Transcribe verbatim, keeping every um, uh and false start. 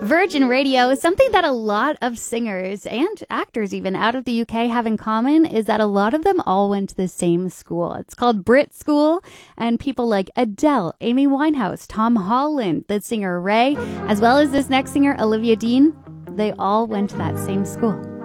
Virgin Radio, something that a lot of singers and actors even out of the U K have in common is that a lot of them all went to the same school. It's called Brit School, and people like Adele, Amy Winehouse, Tom Holland, the singer Ray, as well as this next singer, Olivia Dean, they all went to that same school.